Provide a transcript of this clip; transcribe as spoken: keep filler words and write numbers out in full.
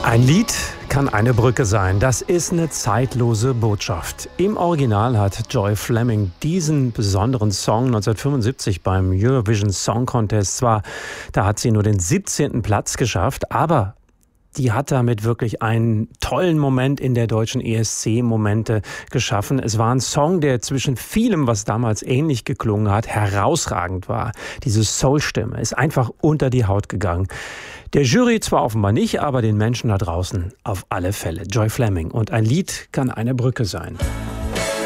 Ein Lied kann eine Brücke sein. Das ist eine zeitlose Botschaft. Im Original hat Joy Fleming diesen besonderen Song neunzehnhundertfünfundsiebzig beim Eurovision Song Contest, zwar, da hat sie nur den siebzehnten Platz geschafft, aber die hat damit wirklich einen tollen Moment in der deutschen E S C-Momente geschaffen. Es war ein Song, der zwischen vielem, was damals ähnlich geklungen hat, herausragend war. Diese Soul-Stimme ist einfach unter die Haut gegangen. Der Jury zwar offenbar nicht, aber den Menschen da draußen auf alle Fälle. Joy Fleming. Und ein Lied kann eine Brücke sein.